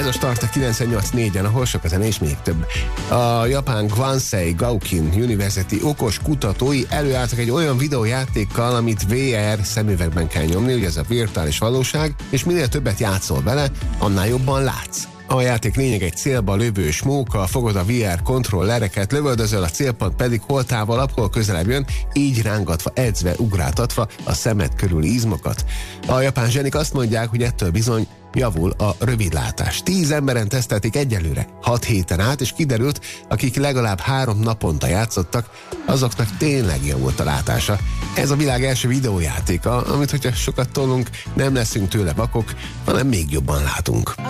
a start a 98.4-en, ahol sok a zene és még több. A japán Kwansei Gaukin University okos kutatói előálltak egy olyan videójátékkal, amit VR szemüvegben kell nyomni, ugye ez a virtuális valóság, és minél többet játszol vele, annál jobban látsz. A játék lényeg egy célba lövő smóka, fogod a VR kontrollereket, lövöldözöl, a célpont pedig hol távolabb, hol közelebb jön, így rángatva, edzve, ugráltatva a szemed körüli izmokat. A japán zsenik azt mondják, hogy ettől bizony javul a rövidlátás. 10 emberen tesztelték egyelőre 6 héten át, és kiderült, akik legalább 3 naponta játszottak, azoknak tényleg javult a látása. Ez a világ első videójátéka, amit hogyha sokat tolunk, nem leszünk tőle vakok, hanem még jobban látunk.